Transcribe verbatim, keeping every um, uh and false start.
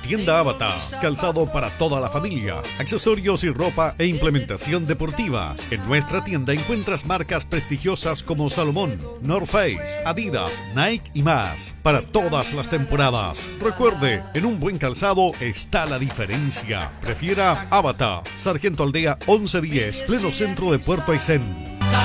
Tienda Avatar, calzado para toda la familia, accesorios y ropa e implementación deportiva. En nuestra tienda encuentras marcas prestigiosas como Salomón, North Face, Adidas, Nike y más, para todas las temporadas. Recuerde, en un buen calzado está la diferencia. Prefiera Avatar, Sargento Aldea once diez, pleno centro de Puerto Aysén.